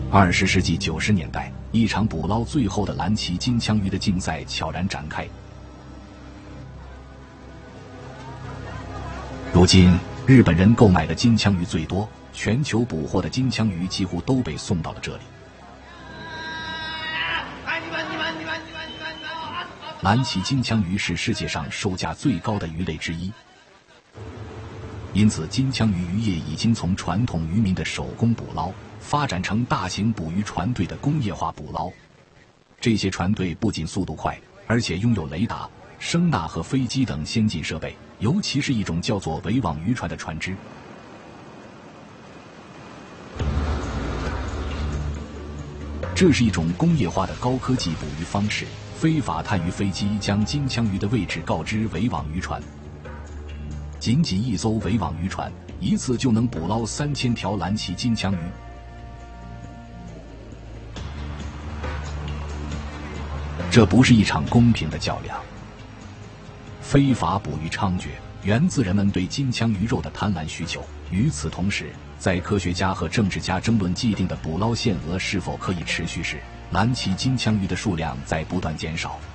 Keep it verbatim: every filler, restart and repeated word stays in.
二十世纪九十年代，一场捕捞最后的蓝鳍金枪鱼的竞赛悄然展开。如今，日本人购买的金枪鱼最多，全球捕获的金枪鱼几乎都被送到了这里。蓝鳍金枪鱼是世界上售价最高的鱼类之一，因此金枪鱼渔业已经从传统渔民的手工捕捞发展成大型捕鱼船队的工业化捕捞。这些船队不仅速度快，而且拥有雷达、声呐和飞机等先进设备，尤其是一种叫做围网渔船的船只。这是一种工业化的高科技捕鱼方式。非法探鱼飞机将金枪鱼的位置告知围网渔船，仅仅一艘围网渔船一次就能捕捞三千条蓝鳍金枪鱼。这不是一场公平的较量。非法捕鱼猖獗，源自人们对金枪鱼肉的贪婪需求。与此同时，在科学家和政治家争论既定的捕捞限额是否可以持续时，蓝鳍金枪鱼的数量在不断减少。